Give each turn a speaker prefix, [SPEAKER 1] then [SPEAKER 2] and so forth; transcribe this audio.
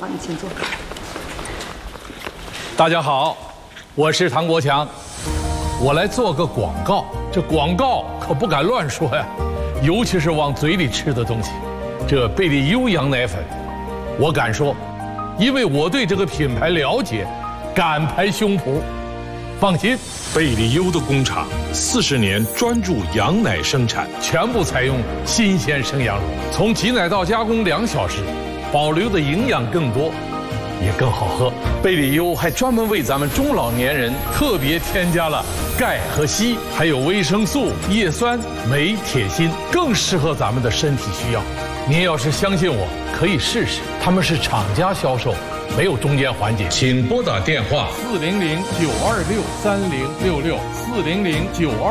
[SPEAKER 1] 你请坐。
[SPEAKER 2] 大家好，我是唐国强，我来做个广告。这广告可不敢乱说呀，尤其是往嘴里吃的东西。这贝利优羊奶粉，我敢说，因为我对这个品牌了解，敢拍胸脯。放心，
[SPEAKER 3] 贝利优的工厂40年专注羊奶生产，
[SPEAKER 2] 全部采用新鲜生羊乳，从挤奶到加工2小时，保留的营养更多，也更好喝。贝利优还专门为咱们中老年人特别添加了钙和硒，还有维生素、叶酸、镁、铁、锌，更适合咱们的身体需要。您要是相信我，可以试试，他们是厂家销售，没有中间环节。请拨打电话400-926-3066，400-926。